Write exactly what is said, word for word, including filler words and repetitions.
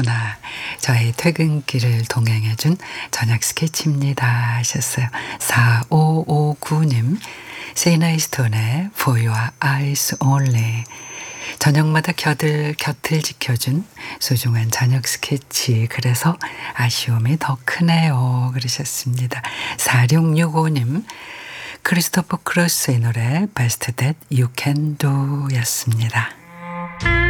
그렇구나. 저의 퇴근길을 동행해준 저녁 스케치입니다 하셨어요. 사오오구 님 세이나이 스톤의 For Your Eyes Only. 저녁마다 곁을, 곁을 지켜준 소중한 저녁 스케치. 그래서 아쉬움이 더 크네요. 그러셨습니다. 사육육오 님 크리스토퍼 크로스의 노래 Best That You Can Do 였습니다.